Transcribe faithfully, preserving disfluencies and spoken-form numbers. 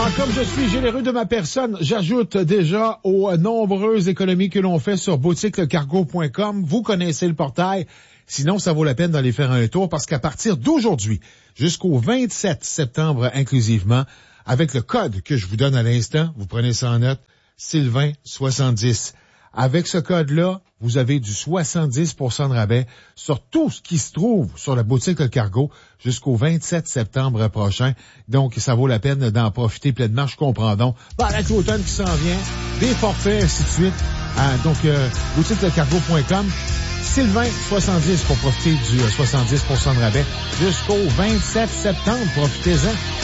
Ah, comme je suis généreux de ma personne, j'ajoute déjà aux nombreuses économies que l'on fait sur boutique le cargo point com. Vous connaissez le portail. Sinon, ça vaut la peine d'aller faire un tour parce qu'à partir d'aujourd'hui jusqu'au vingt-sept septembre inclusivement, avec le code que je vous donne à l'instant, vous prenez ça en note, Sylvain soixante-dix. Avec ce code-là, vous avez du soixante-dix pour cent de rabais sur tout ce qui se trouve sur la boutique Le Cargo jusqu'au vingt-sept septembre prochain. Donc, ça vaut la peine d'en profiter pleinement. Je comprends donc. Bah, avec l'automne qui s'en vient, des forfaits, ainsi de suite. Ah, donc, euh, boutique le cargo point com. Sylvain soixante-dix pour profiter du soixante-dix pour cent de rabais jusqu'au vingt-sept septembre. Profitez-en.